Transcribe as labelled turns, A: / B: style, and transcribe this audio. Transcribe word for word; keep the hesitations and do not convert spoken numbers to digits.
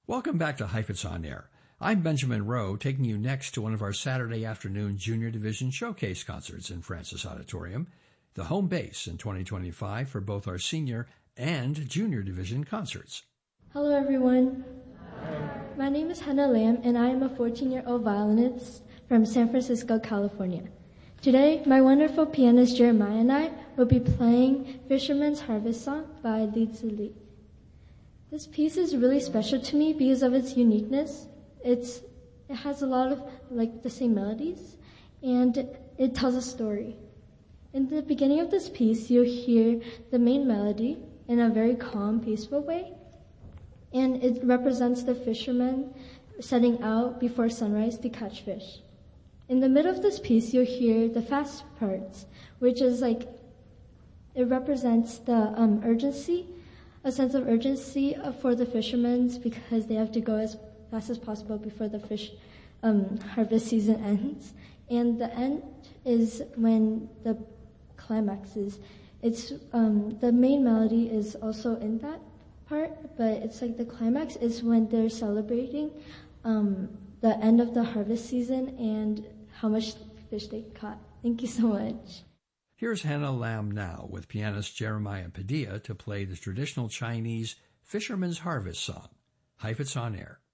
A: Welcome back to Heifetz On Air. I'm Benjamin Rowe, taking you next to one of our Saturday afternoon Junior Division Showcase concerts in Francis Auditorium, the home base in twenty twenty-five for both our Senior and Junior Division concerts.
B: Hello, everyone. Hi. My name is Hannah Lam, and I am a fourteen-year-old violinist from San Francisco, California. Today, my wonderful pianist Jeremiah and I will be playing Fisherman's Harvest Song by Li Zili. This piece is really special to me because of its uniqueness. It's it has a lot of like the same melodies, and it tells a story. In the beginning of this piece, you'll hear the main melody in a very calm, peaceful way, and it represents the fishermen setting out before sunrise to catch fish. In the middle of this piece, you'll hear the fast parts, which is like it represents the um, urgency. A sense of urgency for the fishermen because they have to go as fast as possible before the fish um, harvest season ends. And the end is when the climax is. It's um, the main melody is also in that part, but it's like the climax is when they're celebrating um, the end of the harvest season and how much fish they caught. Thank you so much.
A: Here's Hannah Lam now with pianist Jeremiah Padilla to play the traditional Chinese Fisherman's Harvest Song. Heifetz On Air.